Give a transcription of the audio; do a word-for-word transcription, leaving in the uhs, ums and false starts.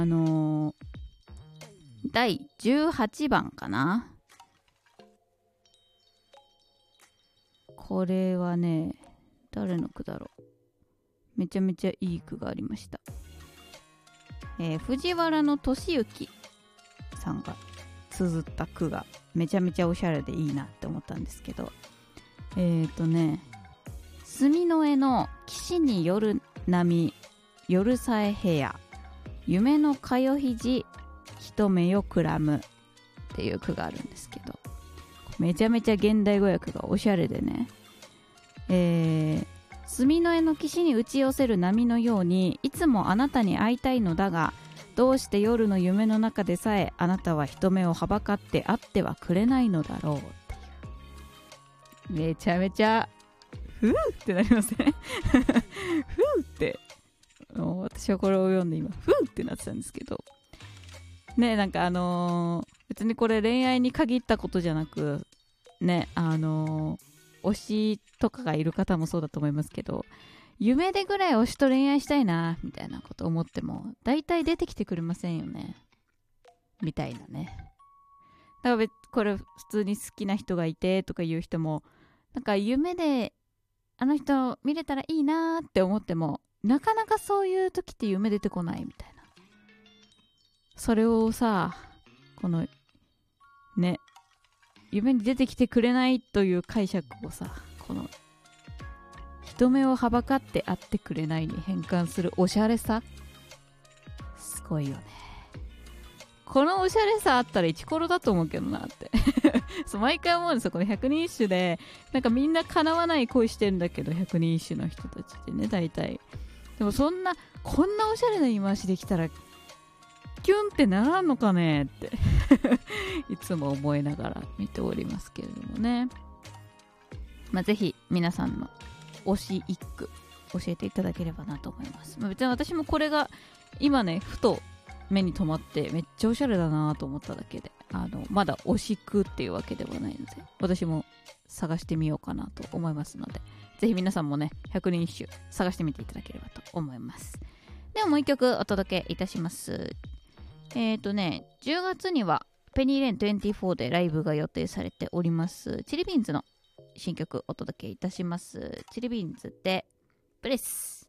あのー、だいじゅうはちばんかな。これはね、誰の句だろう。めちゃめちゃいい句がありました。えー、藤原俊之さんが綴った句がめちゃめちゃおしゃれでいいなって思ったんですけど、えーとね、墨の絵の岸に夜波、夜さえ部屋、夢のかよひじ、一目よくらむっていう句があるんですけど、めちゃめちゃ現代語訳がおしゃれでね、えー、墨の絵の岸に打ち寄せる波のようにいつもあなたに会いたいのだが、どうして夜の夢の中でさえあなたは人目をはばかって会ってはくれないのだろうっていう。めちゃめちゃふーってなりますねふーって私はこれを読んで今ふーってなってたんですけどね。なんかあのー、別にこれ恋愛に限ったことじゃなくね、あのー、推しとかがいる方もそうだと思いますけど、夢でぐらい推しと恋愛したいなみたいなこと思っても大体出てきてくれませんよねみたいなね。だから別これ普通に好きな人がいてとかいう人も、なんか夢であの人見れたらいいなって思ってもなかなかそういう時って夢出てこないみたいな。それをさ、このね、夢に出てきてくれないという解釈をさ、この人目をはばかって会ってくれないに変換するおしゃれさ、すごいよね。このおしゃれさあったらイチコロだと思うけどなってそう毎回思うんですよ。この百人一首でなんかみんな叶わない恋してるんだけど、百人一首の人たちってね、大体でもそんなこんなおしゃれな言い回しできたらキュンってならんのかねっていつも思いながら見ておりますけれどもね。まあぜひ皆さんの推し一句教えていただければなと思います。まあ、別に私もこれが今ねふと目に留まってめっちゃおしゃれだなと思っただけで、あのまだ推し句っていうわけではないので、私も探してみようかなと思いますので、ぜひ皆さんもね百人一首探してみていただければと思います。ではもう一曲お届けいたします。えっとねじゅうがつにはペニーレーンにじゅうよんでライブが予定されておりますチリビーンズの新曲お届けいたします。チリビーンズでブレス。